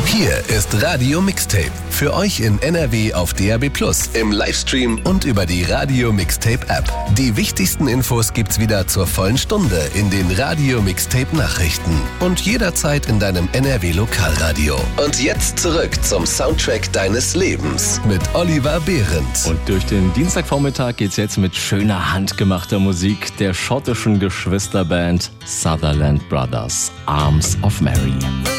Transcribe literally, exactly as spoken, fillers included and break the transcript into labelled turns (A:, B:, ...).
A: Hier ist Radio Mixtape. Für euch in N R W auf D A B plus, im Livestream und über die Radio Mixtape App. Die wichtigsten Infos gibt's wieder zur vollen Stunde in den Radio Mixtape Nachrichten und jederzeit in deinem N R W Lokalradio. Und jetzt zurück zum Soundtrack deines Lebens mit Oliver Behrendt.
B: Und durch den Dienstagvormittag geht's jetzt mit schöner handgemachter Musik der schottischen Geschwisterband Sutherland Brothers, Arms of Mary.